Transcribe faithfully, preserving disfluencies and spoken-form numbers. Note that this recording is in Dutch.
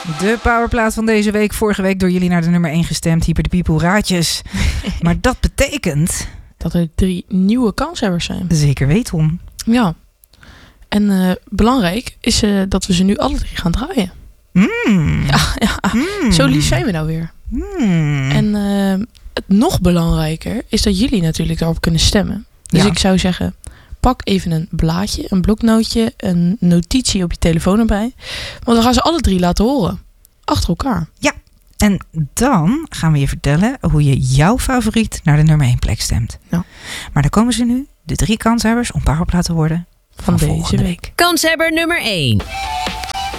De powerplaat van deze week. Vorige week door jullie naar de nummer één gestemd. Hyper de People raadjes. Maar dat betekent... dat er drie nieuwe kanshebbers zijn. Zeker weten, Tom. Ja. En uh, belangrijk is uh, dat we ze nu alle drie gaan draaien. Mm. Ja, ja. Mm. Zo lief zijn we nou weer. Mm. En uh, het nog belangrijker is dat jullie natuurlijk daarop kunnen stemmen. Dus ja. ik zou zeggen, pak even een blaadje, een bloknootje, een notitie op je telefoon erbij. Want we gaan ze alle drie laten horen. Achter elkaar. Ja, en dan gaan we je vertellen hoe je jouw favoriet naar de nummer één plek stemt. Ja. Maar dan komen ze nu, de drie kanshebbers om powerplaat te worden van, van deze week. Kanshebber nummer één.